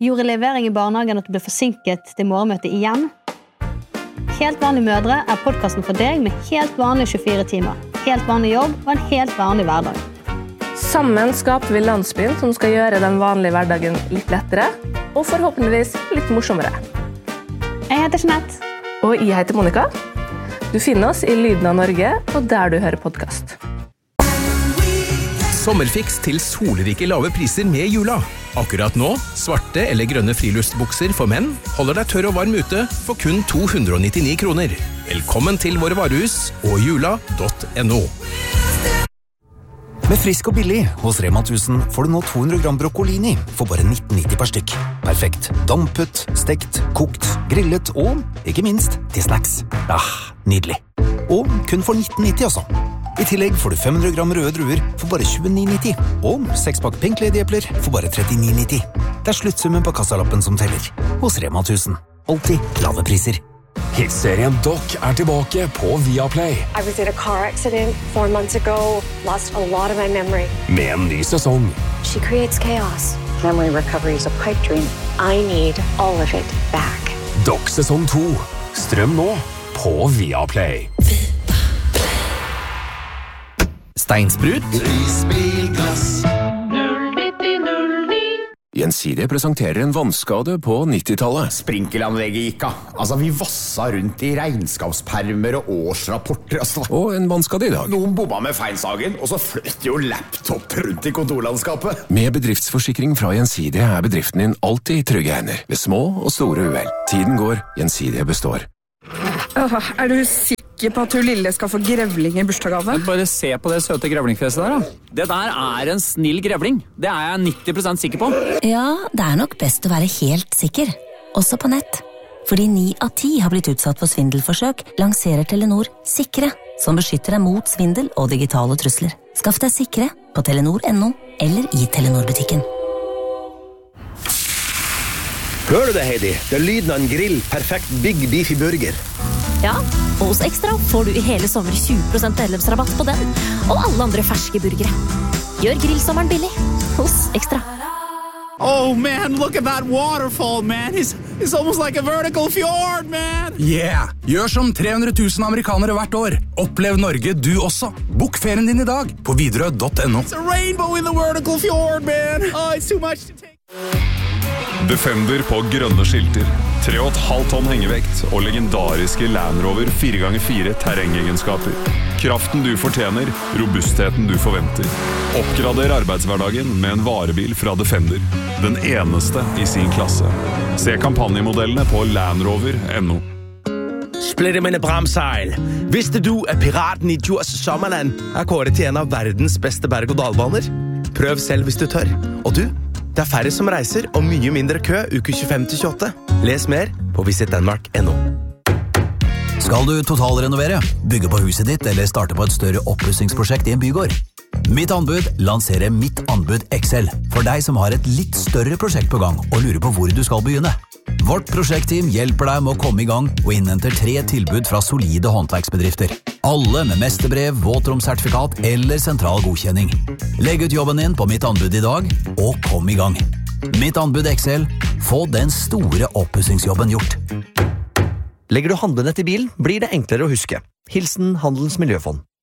Gjorde levering I barnehagen at du ble forsinket til morgenmøtet igjen? Helt vanlige mødre podcasten for deg med helt vanlige 24 timer, helt vanlig jobb og en helt vanlig hverdag. Sammen skaper vi landsbyen som skal gjøre den vanlige hverdagen litt lettere, og forhåpentligvis litt morsommere. Jeg heter Jeanette. Og jeg heter Monica. Du finner oss I Lyden av Norge, og der du hører podcast. Sommerfiks til solrike lave priser med jula. Akkurat nå, svarte eller grønne friluftsbukser for menn holder deg tørr og varm ute for kun 299 kroner. Velkommen til våre varehus og jula.no. Med frisk og billig hos Rema 1000 får du nå 200 gram broccolini for bare 19,90 per stykk. Perfekt. Dampet, stekt, kokt, grillet og, ikke minst, til snacks. Nydelig. Og kun for 19,90 også. I tillegg får du 500 gram røde druer for bare 29,90. Og 6-pakk pink ladyepler for bare 39,90. Det sluttsummen på kassalappen som teller. Hos Rema 1000. Alltid lave priser. Hitserien Doc tilbake på Viaplay. I was in a car accident 4 months ago. Lost a lot of my memory. Med en ny sesong. She creates chaos. Memory recovery is a pipe dream. I need all of it back. Doc sesong 2. Strøm nå på Viaplay. Steinsprut. Risbilglass. Gjensidige presenterer en vannskade på 90-tallet. Sprinkelanlegget gikk av. Altså, vi vassa rundt I regnskapspermer og årsrapporter. Og en vannskade I dag. Noen bomba med feilsagen, og så fløt jo laptop rundt I kontorlandskapet. Med bedriftsforsikring fra Gjensidige bedriften din alltid I trygge hender. Ved små og store uhell. Tiden går, Gjensidige består. Du sikker på at hun lille skal få grevling I bursdagsgave? Bare se på det søte grevlingfjeset der da. Det der en snill grevling. Det jeg 90% sikker på. Ja, det nok best å være helt sikker. Også på nett. Fordi 9 av 10 har blitt utsatt for svindelforsøk, lanserer Telenor Sikre, som beskytter deg mot svindel og digitale trusler. Skaff deg Sikre på Telenor.no eller I Telenor-butikken. Hører du det, Heidi? Det lyden av en grill. Perfekt Big Beefy Burger. Ja, og hos Extra får du I hele sommer 20% medlemsrabatt på den, og alle andre ferske burgere. Gjør grillsommeren billig hos Extra. Oh man, look at that waterfall, man. It's almost like a vertical fjord, man. Yeah, gjør som 300 000 amerikanere hvert år. Opplev Norge du også. Bok ferien din I dag på Widerøe.no. It's a rainbow in the vertical fjord, man. Oh, it's too much to take. Defender på grønne skilter, 3,5 tonn hengevekt og legendariske Land Rover 4x4 terrengegenskaper. Kraften du fortjener, robustheten du forventer. Oppgrader arbeidshverdagen med en varebil fra Defender. Den eneste I sin klasse. Se kampanjemodellene på landrover.no. Splitter mine bramseil. Visste du at piraten I Djurs Sommerland kåret til en av verdens beste berg- og dalbaner? Prøv selv hvis du tør. Og du? Det færre som reiser og mye mindre kø uke 25-28. Les mer på visitdenmark.no. Skal du totalrenovere, bygge på huset ditt eller starte på et større oppussingsprosjekt I en bygård? Mitt anbud lanserer Mitt anbud XL for deg som har et litt større prosjekt på gang og lurer på hvor du skal begynne. Vårt prosjektteam hjelper deg med å komme I gang og innhenter 3 tilbud fra solide håndverksbedrifter. Alle med mesterbrev, våtromsertifikat eller sentral godkjenning. Legg ut jobben din på Mitt anbud I dag og kom I gang. Mitt anbud XL. Få den store oppussingsjobben gjort. Legger du handlenett I bilen, blir det enklere å huske. Hilsen Handelens Miljøfond.